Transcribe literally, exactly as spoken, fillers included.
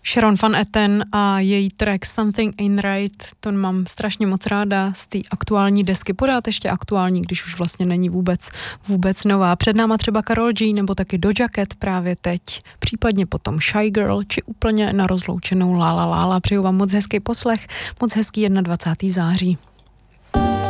Sharon Van Etten a její track Something Ain't Right, to mám strašně moc ráda z té aktuální desky, pořád ještě aktuální, když už vlastně není vůbec, vůbec nová. Před náma třeba Karol G nebo taky Doja Cat právě teď, případně potom Shy Girl, či úplně na rozloučenou La La La La. Přeju vám moc hezký poslech, moc hezký dvacátého prvního září.